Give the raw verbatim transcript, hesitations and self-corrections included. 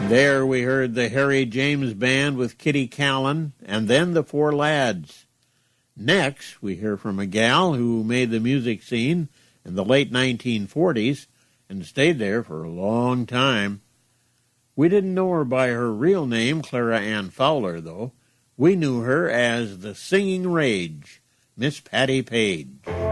There we heard the Harry James Band with Kitty Callan, and then the Four Lads. Next, we hear from a gal who made the music scene in the late nineteen forties and stayed there for a long time. We didn't know her by her real name, Clara Ann Fowler, though. We knew her as the Singing Rage, Miss Patti Page.